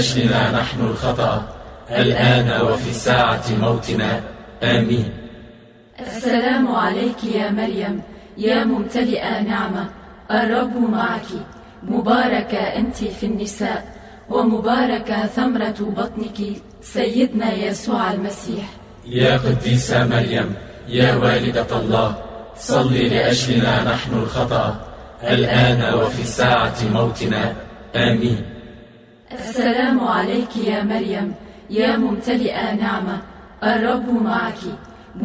أجلنا نحن الخطأ الآن وفي ساعة موتنا. آمين. السلام عليك يا مريم يا ممتلئة نعمة، الرب معك، مباركة أنت في النساء، ومباركة ثمرة بطنك سيدنا يسوع المسيح. يا قديسة مريم يا والدة الله، صلي لأجلنا نحن الخطأ الآن وفي ساعة موتنا. آمين. السلام عليك يا مريم يا ممتلئة نعمة، الرب معك،